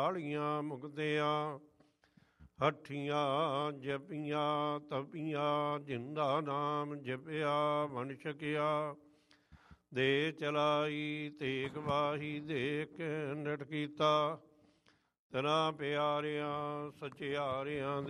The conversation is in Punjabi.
ਕਾਲੀਆਂ ਮੁਕਤਿਆਂ, ਹੱਠੀਆਂ ਜਪੀਆਂ ਤਪੀਆਂ, ਜਿੰਦਾ ਨਾਮ ਜਪਿਆ ਬਣ ਛਕਿਆ। ਦੇ ਚਲਾਈ ਤੇਗ ਵਾਹੀ, ਦੇਖ ਨਿਟ ਕੀਤਾ, ਤੇਰਾ ਪਿਆਰਿਆਂ ਸਚਿਆਰਿਆਂ